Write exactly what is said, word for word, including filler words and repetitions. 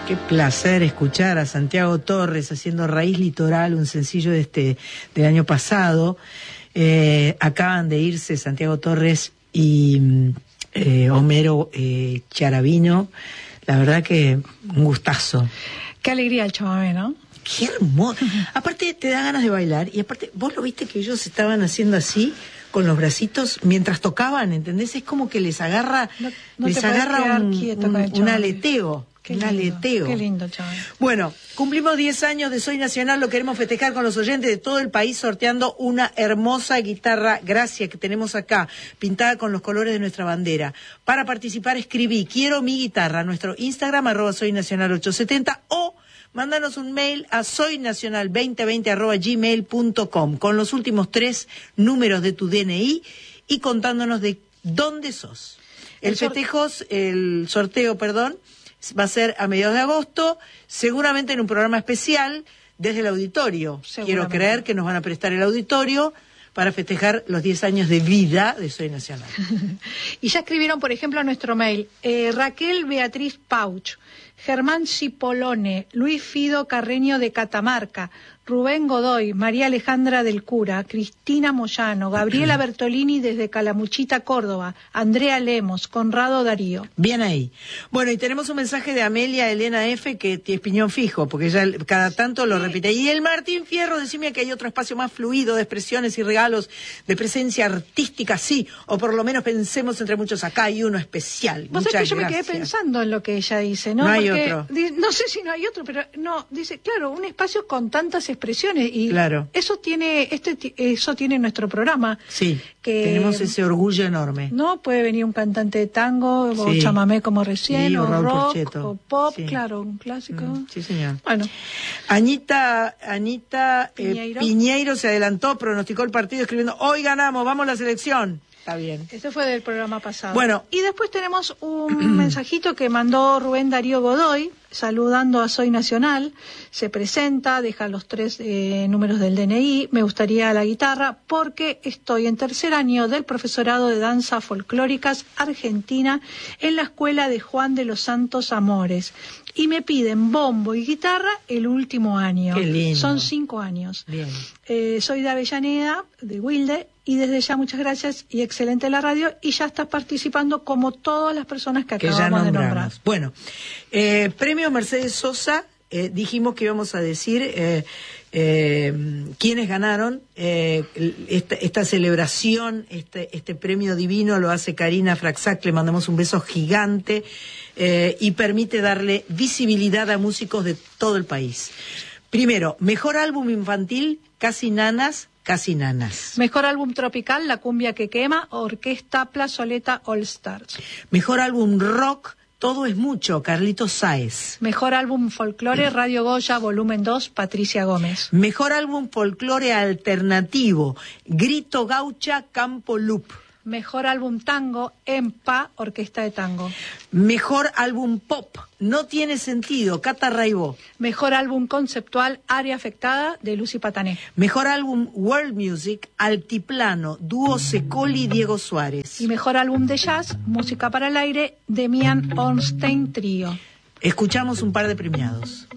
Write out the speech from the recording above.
Qué placer escuchar a Santiago Torres haciendo Raíz Litoral, un sencillo de este del año pasado. Eh, acaban de irse Santiago Torres y eh, Homero eh, Charavino. La verdad que un gustazo. Qué alegría el chamamé, ¿no? Qué hermoso. Aparte te da ganas de bailar y aparte vos lo viste que ellos estaban haciendo así con los bracitos mientras tocaban, ¿entendés? Es como que les agarra, no, no les agarra un, un, un aleteo. Qué un lindo, aleteo. Qué lindo, chaval. Bueno, cumplimos diez años de Soy Nacional, lo queremos festejar con los oyentes de todo el país sorteando una hermosa guitarra Gracia que tenemos acá, pintada con los colores de nuestra bandera. Para participar escribí quiero mi guitarra a nuestro Instagram arroba soy nacional ochocientos setenta o mándanos un mail a soynacional veinte veinte arroba gmail punto com con los últimos tres números de tu D N I y contándonos de dónde sos. El, el festejos, el sorteo, perdón, va a ser a mediados de agosto, seguramente en un programa especial desde el auditorio. Quiero creer que nos van a prestar el auditorio para festejar los diez años de vida de Soy Nacional. Y ya escribieron, por ejemplo, a nuestro mail, eh, Raquel Beatriz Pauch, Germán Cipolone, Luis Fido Carreño de Catamarca, Rubén Godoy, María Alejandra del Cura, Cristina Moyano, Gabriela Bertolini desde Calamuchita, Córdoba, Andrea Lemos, Conrado Darío. Bien ahí. Bueno, y tenemos un mensaje de Amelia Elena F. que es piñón fijo, porque ella cada tanto lo repite. Y el Martín Fierro, decime que hay otro espacio más fluido de expresiones y regalos de presencia artística, sí, o por lo menos pensemos entre muchos, acá hay uno especial. Vos Muchas sabés que yo gracias. me quedé pensando en lo que ella dice, ¿no? No hay Porque, otro. No sé si no hay otro, pero no, dice, claro, un espacio con tantas expresiones y claro. eso tiene este eso tiene nuestro programa. Sí, que tenemos ese orgullo enorme. No puede venir un cantante de tango sí. o chamamé como recién, sí, o, o rock, Porchetto. O pop, sí. Claro, un clásico. Mm, sí, señor. Bueno. Anita, Anita Piñeiro. Eh, Piñeiro se adelantó, pronosticó el partido escribiendo, hoy ganamos, vamos a la selección. Está bien. Este fue del programa pasado. Bueno. Y después tenemos un mensajito que mandó Rubén Darío Godoy, saludando a Soy Nacional. Se presenta, deja los tres eh, números del D N I. Me gustaría la guitarra porque estoy en tercer año del profesorado de danza folclóricas argentina en la escuela de Juan de los Santos Amores. Y me piden bombo y guitarra el último año. Qué lindo. Son cinco años. Bien. Eh, soy de Avellaneda, de Wilde, y desde ya muchas gracias y excelente la radio. Y ya estás participando como todas las personas que acabamos que de nombrar. Bueno, eh, premio Mercedes Sosa, eh, dijimos que íbamos a decir eh, eh, quiénes ganaron eh, esta, esta celebración, este, este premio divino lo hace Karina Fraxac, le mandamos un beso gigante eh, y permite darle visibilidad a músicos de todo el país. Primero, mejor álbum infantil, Casi Nanas, Casi Nanas. Mejor álbum tropical, La Cumbia que Quema, Orquesta Plazoleta All Stars. Mejor álbum rock, Todo es Mucho, Carlitos Sáez. Mejor álbum folclore, Radio Goya, volumen dos, Patricia Gómez. Mejor álbum folclore alternativo, Grito Gaucha, Campo Loop. Mejor álbum tango, EMPA, Orquesta de Tango. Mejor álbum pop, No Tiene Sentido, Cata Raibó. Mejor álbum conceptual, Área Afectada, de Lucy Patané. Mejor álbum World Music, Altiplano, dúo Secoli Diego Suárez. Y mejor álbum de jazz, Música para el Aire, Demian Ornstein Trío. Escuchamos un par de premiados.